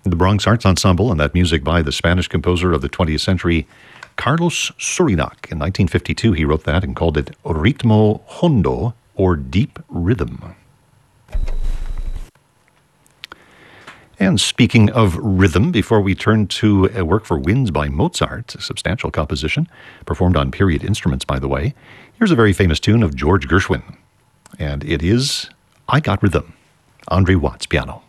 The Bronx Arts Ensemble, and that music by the Spanish composer of the 20th century, Carlos Surinac. In 1952, he wrote that and called it Ritmo Hondo, or Deep Rhythm. And speaking of rhythm, before we turn to a work for winds by Mozart, a substantial composition, performed on period instruments, by the way, here's a very famous tune of George Gershwin. And it is I Got Rhythm, Andre Watts piano.